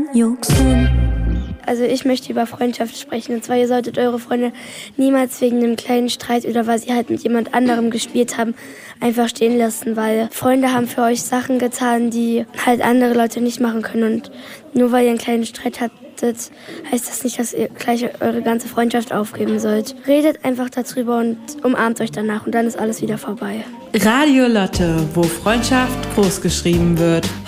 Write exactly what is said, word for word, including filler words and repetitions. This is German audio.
Juxen. Also ich möchte über Freundschaft sprechen. Und zwar, ihr solltet eure Freunde niemals wegen einem kleinen Streit oder weil sie halt mit jemand anderem gespielt haben, einfach stehen lassen. Weil Freunde haben für euch Sachen getan, die halt andere Leute nicht machen können. Und nur weil ihr einen kleinen Streit hattet, heißt das nicht, dass ihr gleich eure ganze Freundschaft aufgeben sollt. Redet einfach darüber und umarmt euch danach und dann ist alles wieder vorbei. Radio Lotte, wo Freundschaft großgeschrieben wird.